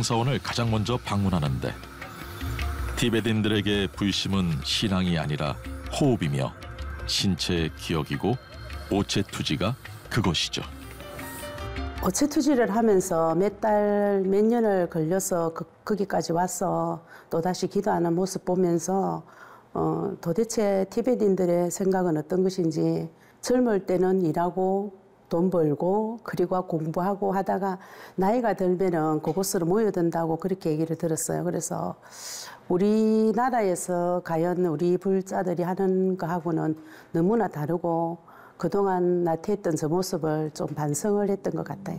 조캉사원을 가장 먼저 방문하는데 티베트인들에게 불심은 신앙이 아니라 호흡이며 신체의 기억이고 오체투지가 그것이죠. 오체투지를 하면서 몇 달, 몇 년을 걸려서 거기까지 와서 또다시 기도하는 모습 보면서 도대체 티베트인들의 생각은 어떤 것인지, 젊을 때는 일하고 돈 벌고 그리고 공부하고 하다가 나이가 들면은 그곳으로 모여든다고 그렇게 얘기를 들었어요. 그래서 우리나라에서 과연 우리 불자들이 하는 거하고는 너무나 다르고 그동안 나태했던 저 모습을 좀 반성을 했던 것 같아요.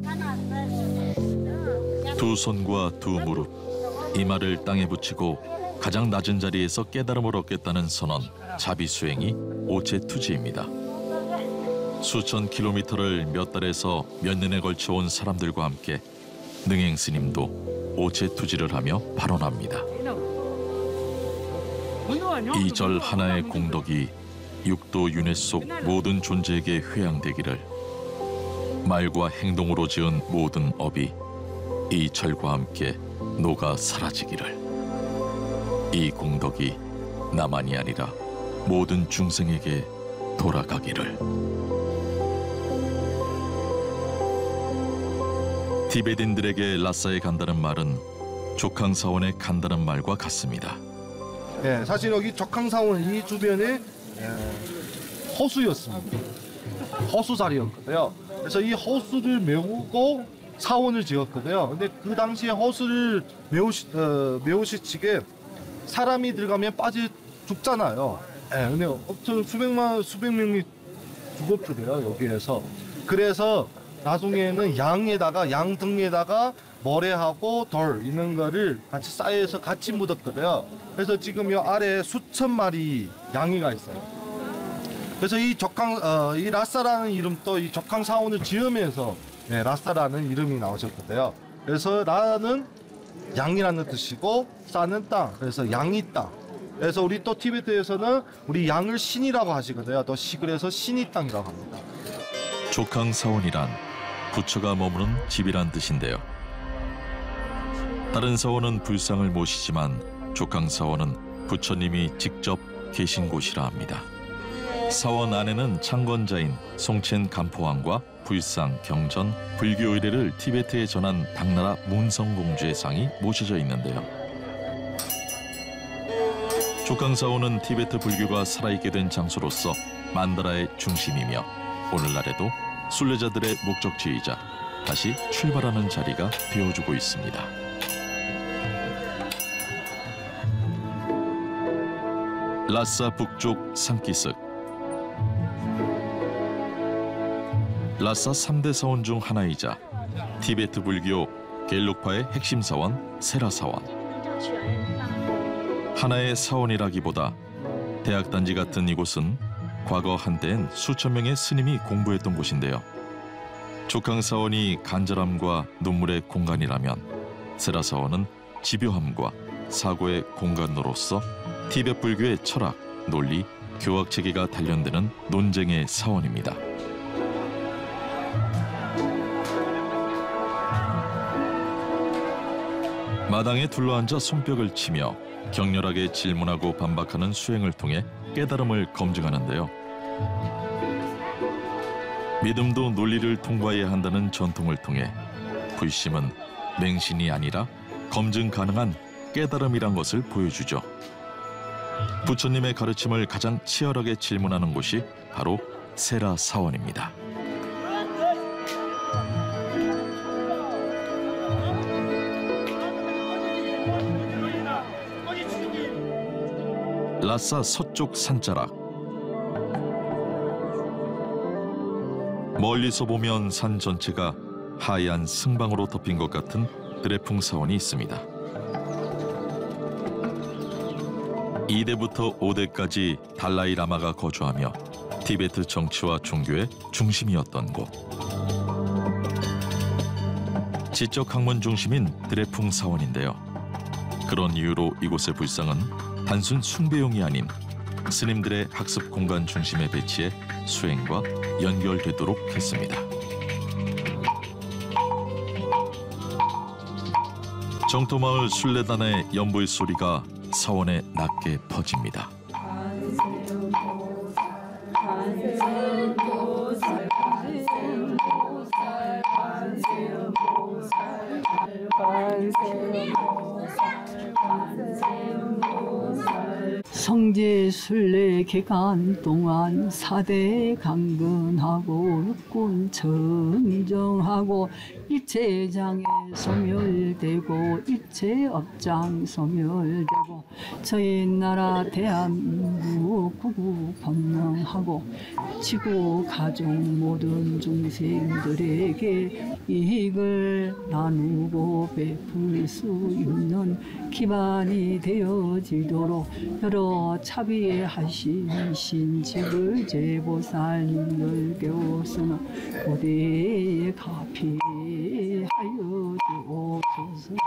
두 손과 두 무릎, 이마를 땅에 붙이고 가장 낮은 자리에서 깨달음을 얻겠다는 선언, 자비수행이 오체투지입니다. 수천 킬로미터를 몇 달에서 몇 년에 걸쳐 온 사람들과 함께 능행 스님도 오체투지를 하며 발언합니다. 이 절 하나의 공덕이 육도 윤회 속 모든 존재에게 회양되기를, 말과 행동으로 지은 모든 업이 이 절과 함께 녹아 사라지기를, 이 공덕이 나만이 아니라 모든 중생에게 돌아가기를. 티베트인들에게 라싸에 간다는 말은 조캉사원에 간다는 말과 같습니다. 네, 사실 여기 조캉사원 이 주변에 호수였습니다. 호수 자리였거든요. 그래서 이 호수를 메우고 사원을 지었거든요. 근데 그 당시에 호수를 메우시치게 사람이 들어가면 빠져 죽잖아요. 네, 근데 엄청 수백 명이 죽었거든요, 여기에서. 그래서 나중에는 양 등에다가 모래하고 돌 있는 거를 같이 쌓여서 같이 묻었거든요. 그래서 지금 이 아래에 수천 마리 양이가 있어요. 그래서 이 라싸라는 이름도 이 조캉사원을 지으면서 라싸라는 이름이 나오셨거든요. 그래서 라는 양이라는 뜻이고 싸는 땅, 그래서 양이 땅. 그래서 우리 또 티베트에서는 우리 양을 신이라고 하시거든요. 또 그래서 신이 땅이라고 합니다. 조캉사원이란 부처가 머무는 집이란 뜻인데요. 다른 사원은 불상을 모시지만 조캉사원은 부처님이 직접 계신 곳이라 합니다. 사원 안에는 창건자인 송첸 간포왕과 불상, 경전, 불교 의례를 티베트에 전한 당나라 문성공주의 상이 모셔져 있는데요. 조캉사원은 티베트 불교가 살아있게 된 장소로서 만다라의 중심이며 오늘날에도 순례자들의 목적지이자 다시 출발하는 자리가 되어주고 있습니다. 라싸 북쪽 산기슭. 라싸 3대 사원 중 하나이자 티베트 불교 겔록파의 핵심 사원 세라사원. 하나의 사원이라기보다 대학단지 같은 이곳은 과거 한때엔 수천 명의 스님이 공부했던 곳인데요. 조캉사원이 간절함과 눈물의 공간이라면 세라사원은 집요함과 사고의 공간으로서 티베트 불교의 철학, 논리, 교학 체계가 단련되는 논쟁의 사원입니다. 마당에 둘러앉아 손뼉을 치며 격렬하게 질문하고 반박하는 수행을 통해 깨달음을 검증하는데요. 믿음도 논리를 통과해야 한다는 전통을 통해 불심은 맹신이 아니라 검증 가능한 깨달음이란 것을 보여주죠. 부처님의 가르침을 가장 치열하게 질문하는 곳이 바로 세라사원입니다. 라싸 서쪽 산자락. 멀리서 보면 산 전체가 하얀 승방으로 덮인 것 같은 드레풍 사원이 있습니다. 2대부터 5대까지 달라이 라마가 거주하며 티베트 정치와 종교의 중심이었던 곳. 지적 학문 중심인 드레풍 사원인데요. 그런 이유로 이곳의 불상은 단순 숭배용이 아닌 스님들의 학습 공간 중심에 배치해 수행과 연결되도록 했습니다. 정토마을 순례단의 연불 소리가 서원에 낮게 퍼집니다. 성지 순례 기간 동안 사대 강건하고 육군 청정하고 입체장에 소멸되고 입체업장 소멸되고 저희 나라 대한민국 구국 번영하고 지구 가족 모든 중생들에게 이익을 나누고 베풀 수 있는 기반이 되어지도록 여러 차비하신 신직을 제보살님을 배웠으나 고대에 가피하여 주옵소서.